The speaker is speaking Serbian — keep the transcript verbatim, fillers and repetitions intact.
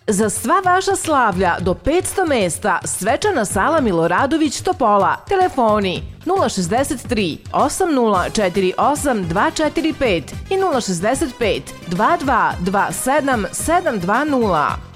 Za sva vaša slavlja do petsto mesta svečana sala Miloradović Topola. Telefoni nula šezdeset tri osam nula četiri osam dva četiri pet i nula šezdeset pet dva dva dva sedam sedam dva nula.